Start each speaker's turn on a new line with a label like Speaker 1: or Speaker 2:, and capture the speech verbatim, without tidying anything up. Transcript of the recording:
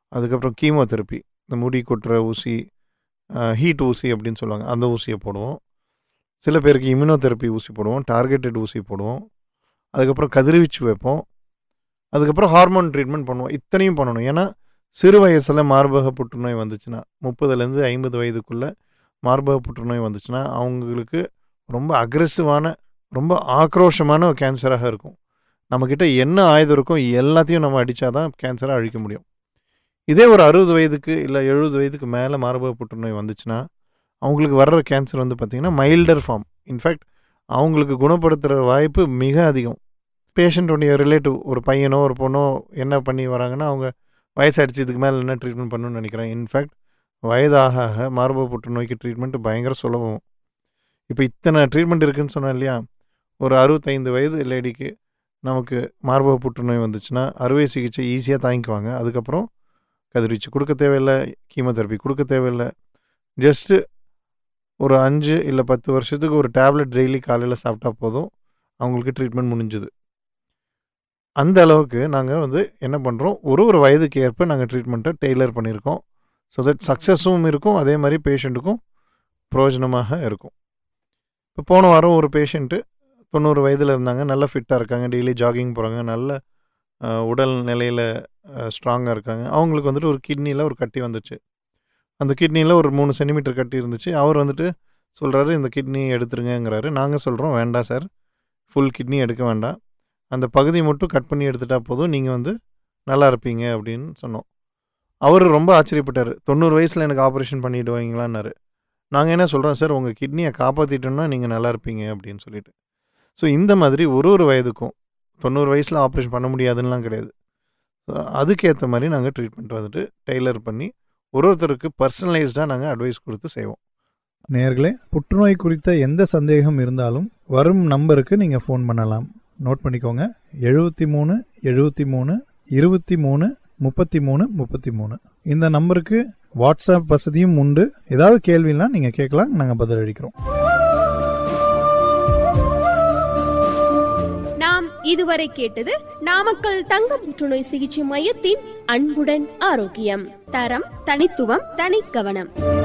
Speaker 1: அதுக்கப்புறம் கீமோதெரப்பி, இந்த முடி கொட்டுற ஊசி, ஹீட் ஊசி அப்படின்னு சொல்லுவாங்க, அந்த ஊசியை போடுவோம். சில பேருக்கு இம்யூனோதெரப்பி ஊசி போடுவோம், டார்கெட்டட் ஊசி போடுவோம். அதுக்கப்புறம் கதிர்வீச்சு வைப்போம். அதுக்கப்புறம் ஹார்மோன் ட்ரீட்மெண்ட் பண்ணுவோம். இத்தனையும் பண்ணணும். ஏன்னா சிறு வயசில் மார்பக புற்றுநோய் வந்துச்சுன்னா, முப்பதுலேருந்து ஐம்பது வயதுக்குள்ளே மார்பக புற்றுநோய் வந்துச்சுன்னா அவங்களுக்கு ரொம்ப அக்ரெசிவான, ரொம்ப ஆக்ரோஷமான ஒரு கேன்சராக இருக்கும். நம்மக்கிட்ட என்ன ஆயுதம் இருக்கோ எல்லாத்தையும் நம்ம அடித்தா தான் கேன்சரை அழிக்க முடியும். இதே ஒரு அறுபது வயதுக்கு இல்லை எழுபது வயதுக்கு மேலே மார்பக புற்றுநோய் வந்துச்சுன்னா அவங்களுக்கு வர்ற கேன்சர் வந்து பார்த்திங்கன்னா மைல்டர் ஃபார்ம். இன்ஃபேக்ட் அவங்களுக்கு குணப்படுத்துகிற வாய்ப்பு மிக அதிகம். பேஷண்ட்டோடைய ரிலேட்டிவ் ஒரு பையனோ ஒரு பொண்ணோ என்ன பண்ணி வராங்கன்னா, அவங்க வயசாகிடுச்சு, இதுக்கு மேலே என்ன ட்ரீட்மெண்ட் பண்ணணும்னு நினைக்கிறேன். இன்ஃபேக்ட் வயதாக ஆக மார்பக புற்றுநோய்க்கு ட்ரீட்மெண்ட் பயங்கர சுலபம். இப்போ இத்தனை ட்ரீட்மெண்ட் இருக்குதுன்னு சொன்னேன் இல்லையா? ஒரு அறுபத்தைந்து வயது லேடிக்கு நமக்கு மார்பக புற்றுநோய் வந்துச்சுன்னா அறுவை சிகிச்சை ஈஸியாக தாங்கிக்குவாங்க. அதுக்கப்புறம் கதிர்வீச்சு கொடுக்க தேவையில்லை, கீமோதெரப்பி கொடுக்க தேவையில்லை. ஜஸ்ட்டு ஒரு அஞ்சு இல்லை பத்து வருஷத்துக்கு ஒரு டேப்லெட் டெய்லி காலையில் சாப்பிட்டா போதும், அவங்களுக்கு ட்ரீட்மெண்ட் முடிஞ்சுது. அந்த அளவுக்கு நாங்கள் வந்து என்ன பண்ணுறோம், ஒரு ஒரு வயதுக்கு ஏற்ப நாங்கள் ட்ரீட்மெண்ட்டை டெய்லர் பண்ணியிருக்கோம். ஸோ தட் சக்ஸஸும் இருக்கும், அதே மாதிரி பேஷண்ட்டுக்கும் பிரயோஜனமாக இருக்கும். இப்போ போன வாரம் ஒரு பேஷண்ட்டு தொண்ணூறு வயதில் இருந்தாங்க, நல்லா ஃபிட்டாக இருக்காங்க, டெய்லி ஜாகிங் போகிறாங்க, நல்ல உடல் நிலையில் ஸ்ட்ராங்காக இருக்காங்க. அவங்களுக்கு வந்துட்டு ஒரு கிட்னியில் ஒரு கட்டி வந்துச்சு. அந்த கிட்னியில் ஒரு மூணு சென்டிமீட்டர் கட்டி இருந்துச்சு. அவர் வந்துட்டு சொல்கிறாரு, இந்த கிட்னி எடுத்துருங்கிறாரு. நாங்கள் சொல்கிறோம், வேண்டாம் சார், ஃபுல் கிட்னி எடுக்க வேண்டாம், அந்த பகுதி மட்டும் கட் பண்ணி எடுத்துட்டா போதும், நீங்கள் வந்து நல்லா இருப்பீங்க அப்படின்னு சொன்னோம். அவர் ரொம்ப ஆச்சரியப்பட்டார். தொண்ணூறு வயசில் எனக்கு ஆப்ரேஷன் பண்ணிவிடுவீங்களான்னாரு. நாங்கள் என்ன சொல்கிறோம், சார் உங்கள் கிட்னியை காப்பாற்றிட்டோன்னா நீங்கள் நல்லா இருப்பீங்க அப்படின்னு சொல்லிட்டு. ஸோ இந்த மாதிரி ஒரு ஒரு வயதுக்கும் தொண்ணூறு வயசில் ஆப்ரேஷன் பண்ண முடியாதுன்னெலாம் கிடையாது. ஸோ அதுக்கேற்ற மாதிரி நாங்கள் ட்ரீட்மெண்ட் வந்துட்டு டெய்லர் பண்ணி ஒரு ஒருத்தருக்கு பர்சனலைஸ்டாக நாங்கள் அட்வைஸ் கொடுத்து செய்வோம்.
Speaker 2: நேயர்களே, புற்றுநோய் குறித்த எந்த சந்தேகம் இருந்தாலும் வரும் நம்பருக்கு நீங்கள் ஃபோன் பண்ணலாம். நோட் பண்ணிக்கோங்க, எழுபத்தி மூணு எழுபத்தி மூணு இருபத்தி மூணு முப்பத்தி மூணு முப்பத்தி மூணு. இந்த நம்பருக்கு வாட்ஸ்அப் வசதியும் உண்டு. ஏதாவது கேள்வினா நீங்கள் கேட்கலாம், நாங்கள் பதிலளிக்கிறோம்.
Speaker 3: நாம் இதுவரை கேட்டது நாமக்கல் தங்க புற்றுநோய் சிகிச்சை மையத்தின் அன்புடன் ஆரோக்கியம். தரம், தனித்துவம், தனி கவனம்.